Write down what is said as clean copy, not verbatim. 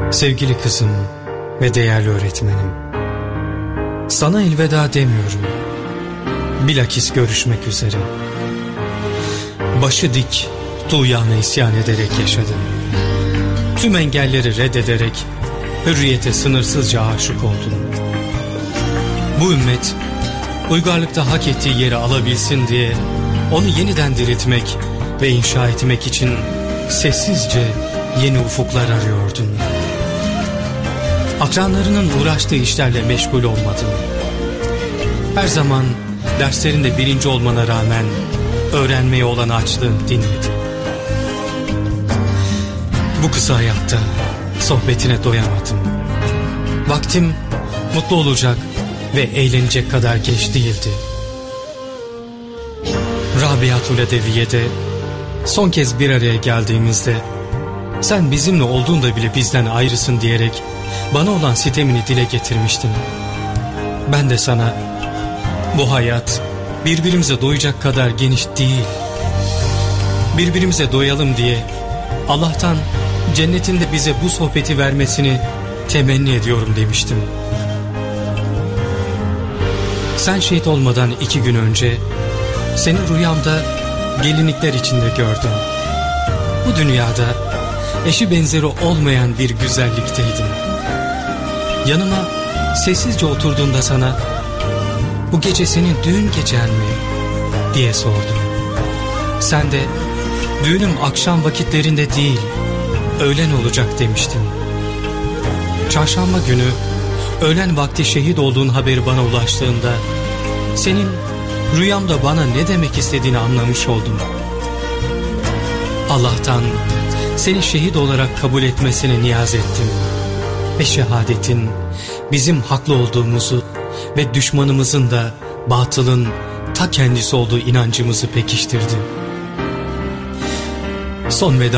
Sevgili kızım ve değerli öğretmenim, sana elveda demiyorum. Bilakis görüşmek üzere. Başı dik, tuğyana isyan ederek yaşadın. Tüm engelleri reddederek hürriyete sınırsızca aşık oldun. Bu ümmet uygarlıkta hak ettiği yeri alabilsin diye onu yeniden diriltmek ve inşa etmek için sessizce yeni ufuklar arıyordun. Akranlarının uğraştığı işlerle meşgul olmadın. Her zaman derslerinde birinci olmana rağmen öğrenmeye olan açlığın dinmedi. Bu kısa hayatta sohbetine doyamadım. Vaktim mutlu olacak ve eğlenecek kadar geç değildi. Rabiatul Edeviye'de son kez bir araya geldiğimizde sen bizimle olduğunda bile bizden ayrısın diyerek bana olan sitemini dile getirmiştin. Ben de sana bu hayat birbirimize doyacak kadar geniş değil. Birbirimize doyalım diye Allah'tan cennetinde bize bu sohbeti vermesini temenni ediyorum demiştim. Sen şehit olmadan 2 gün önce seni rüyamda gelinlikler içinde gördüm. Bu dünyada eşi benzeri olmayan bir güzellikteydin. Yanıma sessizce oturduğunda sana bu gece senin düğün gecen mi diye sordum. Sen de düğünüm akşam vakitlerinde değil öğlen olacak demiştin. Çarşamba günü öğlen vakti şehit olduğun haberi bana ulaştığında senin rüyamda bana ne demek istediğini anlamış oldum. Allah'tan seni şehit olarak kabul etmesine niyaz ettim. Ve şehadetin bizim haklı olduğumuzu ve düşmanımızın da batılın ta kendisi olduğu inancımızı pekiştirdi. Son veda